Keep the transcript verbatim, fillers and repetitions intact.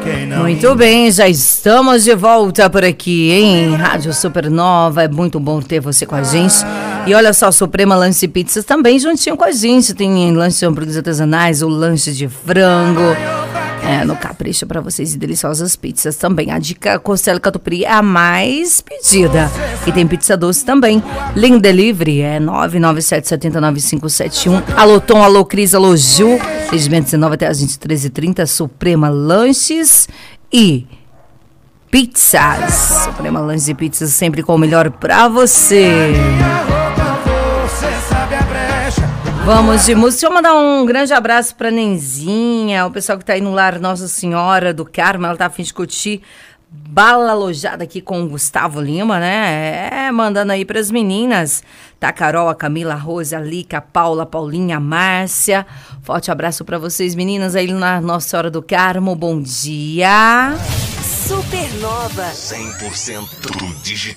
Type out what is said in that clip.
Muito bem, já estamos de volta por aqui, hein? Rádio Supernova, é muito bom ter você com a gente. E olha só, Suprema Lanche e Pizzas também juntinho com a gente. Tem lanche de hambúrgueres artesanais, o lanche de frango. É, no capricho para vocês e deliciosas pizzas também. A dica costela catupiry é a mais pedida. E tem pizza doce também. Link Delivery é nove nove sete sete nove cinco sete um. Alô Tom, alô Cris, alô Ju. Regimento dezenove até as vinte e três e trinta. Suprema Lanches e Pizzas. Suprema Lanches e Pizzas sempre com o melhor para você. Vamos de música. Deixa eu mandar um grande abraço pra Nenzinha, o pessoal que tá aí no lar Nossa Senhora do Carmo. Ela tá a fim de curtir bala alojada aqui com o Gustavo Lima, né? É, mandando aí pras meninas. Tá a Carol, a Camila, a Rose, a Lica, a Paula, a Paulinha, a Márcia. Forte abraço pra vocês, meninas, aí na Nossa Senhora do Carmo. Bom dia. Supernova cem por cento digital.